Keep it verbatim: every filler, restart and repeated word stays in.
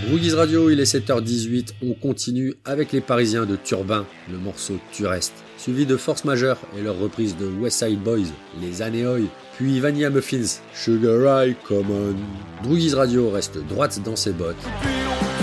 Droogies Radio, il est sept heures dix-huit, on continue avec les Parisiens de Turbin, le morceau Tu restes, suivi de Force Majeure et leur reprise de West Side Boys, Les Anéoïs, puis Vanilla Muffins, Sugar High Common. Droogies Radio reste droite dans ses bottes.